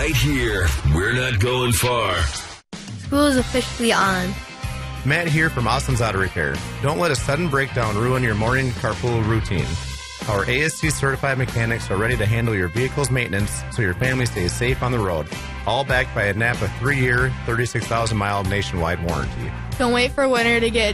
right here. We're not going far. School is officially on. Matt here from Awesome's Auto Repair. Don't let a sudden breakdown ruin your morning carpool routine. Our ASC certified mechanics are ready to handle your vehicle's maintenance so your family stays safe on the road. All backed by a NAPA 3-year, 36,000-mile nationwide warranty. Don't wait for winter to get